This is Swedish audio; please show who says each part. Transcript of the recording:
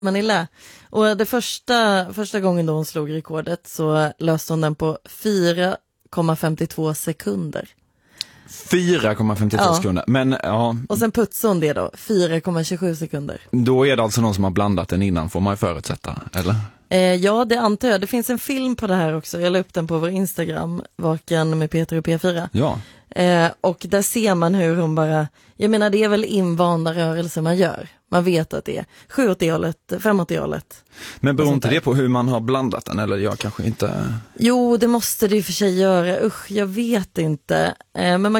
Speaker 1: Manila. Och det första gången då hon slog rekordet så löste hon den på 4,52 sekunder.
Speaker 2: 4,52 sekunder. Men ja.
Speaker 1: Och sen putsade hon det då, 4,27 sekunder.
Speaker 2: Då är det alltså någon som har blandat den innan, får man ju förutsätta, eller?
Speaker 1: Ja, det antar jag. Det finns en film på det här också. Jag la upp den på vår Instagram, Vaken med Peter och P4.
Speaker 2: Ja.
Speaker 1: Och där ser man hur hon bara, jag menar det är väl invanda rörelser man gör. Man vet att det är 7-80-hållet, 5-80-hållet.
Speaker 2: Men beror inte det på hur man har blandat den, eller jag kanske inte...
Speaker 1: Jo, det måste det ju för sig göra. Usch, jag vet inte. Men man